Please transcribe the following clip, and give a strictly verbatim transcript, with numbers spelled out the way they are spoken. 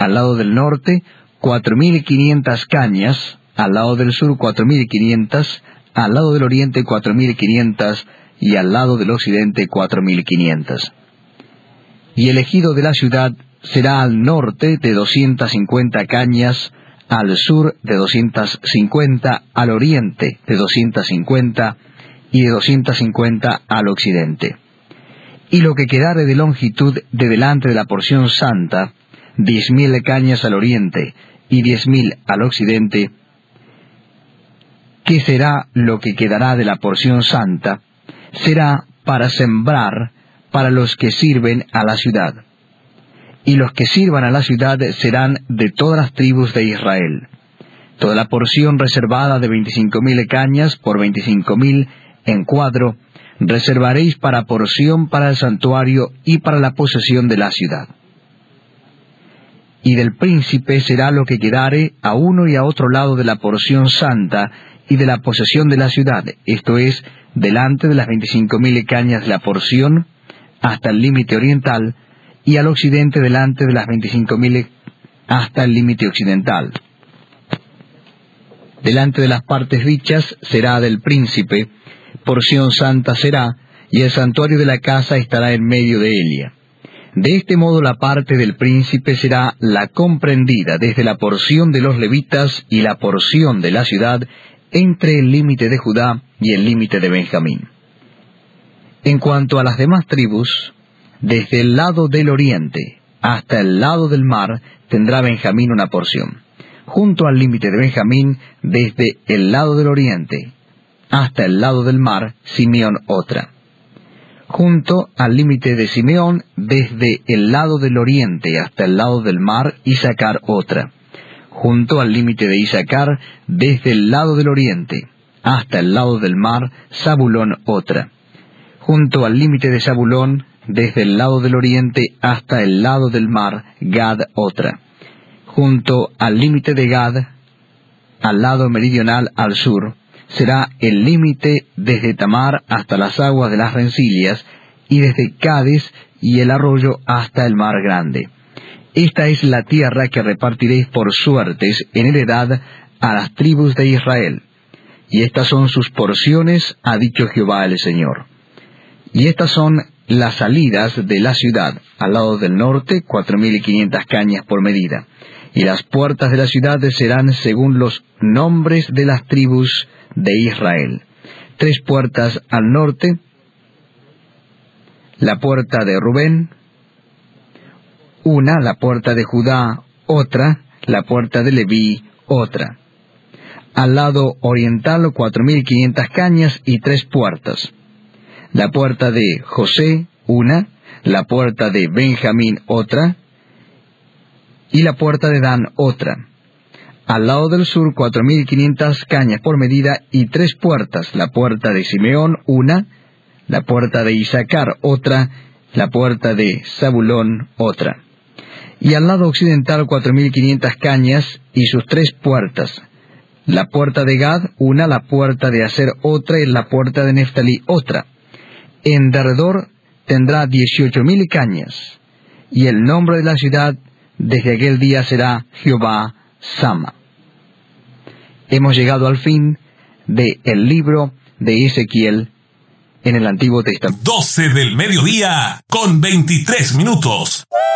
al lado del norte, cuatro mil quinientas cañas, al lado del sur, cuatro mil quinientas, al lado del oriente, cuatro mil quinientas, y al lado del occidente, cuatro mil quinientas. Y el ejido de la ciudad será al norte de doscientas cincuenta cañas, al sur de doscientas cincuenta, al oriente de doscientas cincuenta, y de doscientas cincuenta al occidente. Y lo que quedare de longitud de delante de la porción santa, diez mil cañas al oriente, y diez mil al occidente. ¿Qué será lo que quedará de la porción santa? Será para sembrar para los que sirven a la ciudad. Y los que sirvan a la ciudad serán de todas las tribus de Israel. Toda la porción reservada de veinticinco mil cañas por veinticinco mil en cuadro, reservaréis para porción para el santuario y para la posesión de la ciudad. Y del príncipe será lo que quedare a uno y a otro lado de la porción santa y de la posesión de la ciudad, esto es, delante de las veinticinco mil cañas de la porción, hasta el límite oriental, y al occidente delante de las veinticinco mil hasta el límite occidental. Delante de las partes dichas será del príncipe, porción santa será, y el santuario de la casa estará en medio de ella. De este modo la parte del príncipe será la comprendida desde la porción de los levitas y la porción de la ciudad entre el límite de Judá y el límite de Benjamín. En cuanto a las demás tribus, desde el lado del oriente hasta el lado del mar tendrá Benjamín una porción. Junto al límite de Benjamín, desde el lado del oriente hasta el lado del mar, Simeón otra. Junto al límite de Simeón, desde el lado del oriente hasta el lado del mar, Isacar otra. Junto al límite de Isacar, desde el lado del oriente hasta el lado del mar, Zabulón otra. Junto al límite de Zabulón, desde el lado del oriente hasta el lado del mar, Gad otra. Junto al límite de Gad, al lado meridional al sur, será el límite desde Tamar hasta las aguas de las rencillas, y desde Cádiz y el arroyo hasta el mar grande. Esta es la tierra que repartiréis por suertes en heredad a las tribus de Israel. Y estas son sus porciones, ha dicho Jehová el Señor. Y estas son las salidas de la ciudad, al lado del norte, cuatro mil quinientas cañas por medida. Y las puertas de la ciudad serán según los nombres de las tribus de Israel. Tres puertas al norte, la puerta de Rubén, una, la puerta de Judá, otra, la puerta de Leví, otra. Al lado oriental, cuatro mil quinientas cañas y tres puertas. La puerta de José, una, la puerta de Benjamín, otra, y la puerta de Dan, otra. Al lado del sur, cuatro mil quinientas cañas por medida y tres puertas, la puerta de Simeón, una, la puerta de Isacar, otra, la puerta de Zabulón, otra. Y al lado occidental, cuatro mil quinientas cañas y sus tres puertas, la puerta de Gad, una, la puerta de Aser, otra, y la puerta de Neftalí, otra. En derredor tendrá dieciocho mil cañas, y el nombre de la ciudad desde aquel día será Jehová Sama. Hemos llegado al fin del libro de Ezequiel en el Antiguo Testamento. doce del mediodía con veintitrés minutos.